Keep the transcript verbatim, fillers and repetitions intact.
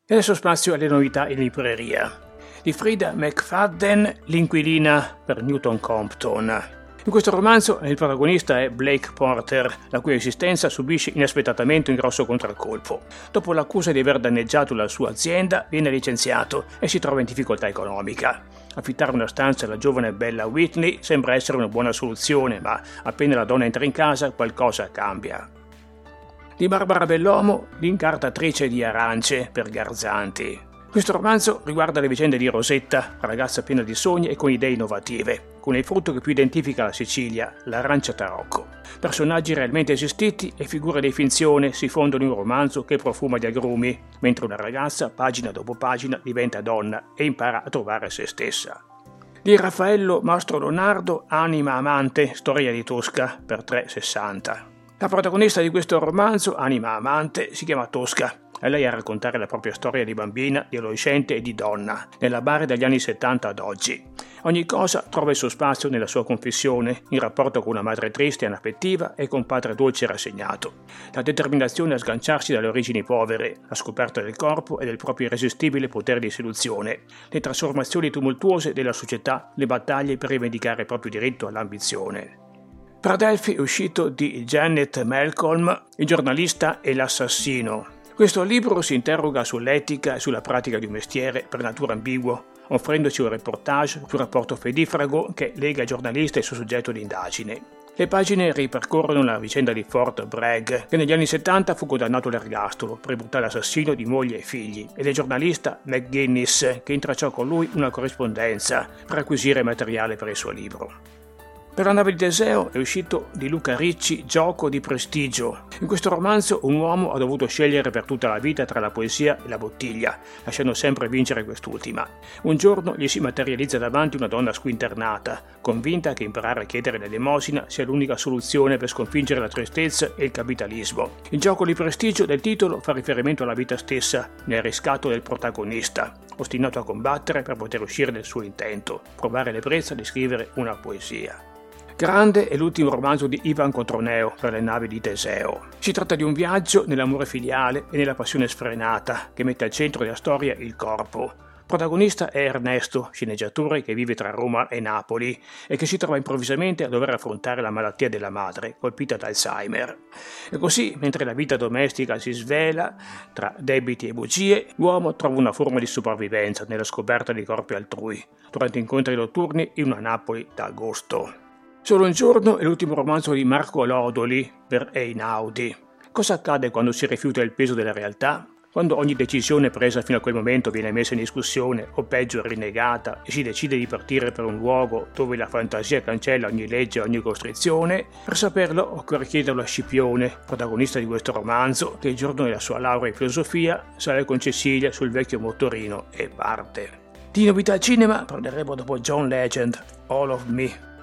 E adesso spazio alle novità in libreria. Di Frida McFadden, L'inquilina per Newton Compton. In questo romanzo il protagonista è Blake Porter, la cui esistenza subisce inaspettatamente un grosso contraccolpo. Dopo l'accusa di aver danneggiato la sua azienda, viene licenziato e si trova in difficoltà economica. Affittare una stanza alla giovane Bella Whitney sembra essere una buona soluzione, ma appena la donna entra in casa qualcosa cambia. Di Barbara Bellomo, L'incartatrice di arance per Garzanti. Questo romanzo riguarda le vicende di Rosetta, ragazza piena di sogni e con idee innovative, con il frutto che più identifica la Sicilia, l'arancia tarocco. Personaggi realmente esistiti e figure di finzione si fondono in un romanzo che profuma di agrumi, mentre una ragazza, pagina dopo pagina, diventa donna e impara a trovare se stessa. Di Raffaello Mastro Leonardo, Anima amante, storia di Tosca per tre virgola sessanta. La protagonista di questo romanzo, Anima amante, si chiama Tosca. È lei a raccontare la propria storia di bambina, di adolescente e di donna, nella Bari dagli anni settanta ad oggi. Ogni cosa trova il suo spazio nella sua confessione, in rapporto con una madre triste e inaffettiva e con un padre dolce e rassegnato. La determinazione a sganciarsi dalle origini povere, la scoperta del corpo e del proprio irresistibile potere di seduzione, le trasformazioni tumultuose della società, le battaglie per rivendicare il proprio diritto all'ambizione. Per Adelphi è uscito di Janet Malcolm, Il giornalista e l'assassino. Questo libro si interroga sull'etica e sulla pratica di un mestiere per natura ambiguo, offrendoci un reportage sul rapporto fedifrago che lega il giornalista e il suo soggetto di indagine. Le pagine ripercorrono la vicenda di Fort Bragg, che negli anni settanta fu condannato all'ergastolo per il brutale assassino di moglie e figli, e del giornalista McGuinness, che intracciò con lui una corrispondenza per acquisire materiale per il suo libro. Per la nave di Teseo è uscito di Luca Ricci Gioco di prestigio. In questo romanzo un uomo ha dovuto scegliere per tutta la vita tra la poesia e la bottiglia, lasciando sempre vincere quest'ultima. Un giorno gli si materializza davanti una donna squinternata, convinta che imparare a chiedere l'elemosina sia l'unica soluzione per sconfiggere la tristezza e il capitalismo. Il gioco di prestigio del titolo fa riferimento alla vita stessa, nel riscatto del protagonista, ostinato a combattere per poter uscire dal suo intento, provare l'ebbrezza di scrivere una poesia. Grande è l'ultimo romanzo di Ivan Cotroneo per le navi di Teseo. Si tratta di un viaggio nell'amore filiale e nella passione sfrenata che mette al centro della storia il corpo. Protagonista è Ernesto, sceneggiatore che vive tra Roma e Napoli e che si trova improvvisamente a dover affrontare la malattia della madre, colpita da Alzheimer. E così, mentre la vita domestica si svela tra debiti e bugie, l'uomo trova una forma di sopravvivenza nella scoperta di corpi altrui, durante incontri notturni in una Napoli d'agosto. Solo un giorno è l'ultimo romanzo di Marco Lodoli per Einaudi. Cosa accade quando si rifiuta il peso della realtà? Quando ogni decisione presa fino a quel momento viene messa in discussione o peggio rinnegata e si decide di partire per un luogo dove la fantasia cancella ogni legge e ogni costrizione? Per saperlo occorre chiederlo a Scipione, protagonista di questo romanzo, che il giorno della sua laurea in filosofia sale con Cecilia sul vecchio motorino e parte. Di novità al cinema parleremo dopo John Legend, All of Me.